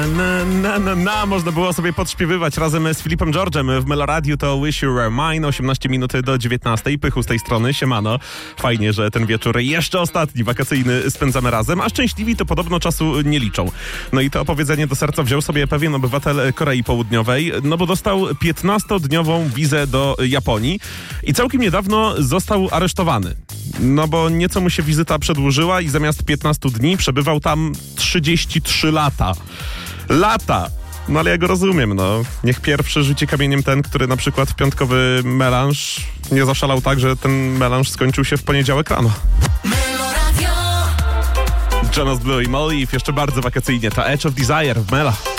Można było sobie podśpiewywać razem z Filipem George'em w Meloradiu. To Wish You Were Mine, 18 minut do 19. Pychu z tej strony, siemano. Fajnie, że ten wieczór jeszcze ostatni, wakacyjny, spędzamy razem, a szczęśliwi to podobno czasu nie liczą. No i to opowiedzenie do serca wziął sobie pewien obywatel Korei Południowej, no bo dostał 15-dniową wizę do Japonii i całkiem niedawno został aresztowany. No bo nieco mu się wizyta przedłużyła i zamiast 15 dni przebywał tam 33 lata. No ale ja go rozumiem, no. Niech pierwszy rzuci kamieniem ten, który na przykład w piątkowy melanż nie zaszalał tak, że ten melanż skończył się w poniedziałek rano. Jonas Blue i Molly, jeszcze bardzo wakacyjnie, ta Edge of Desire w Mela.